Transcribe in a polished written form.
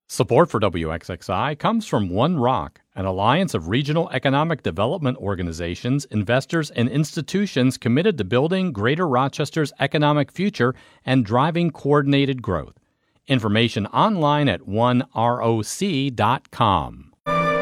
Support for WXXI comes from One Rock, an alliance of regional economic development organizations, investors, and institutions committed to building Greater Rochester's economic future and driving coordinated growth. Information online at oneroc.com.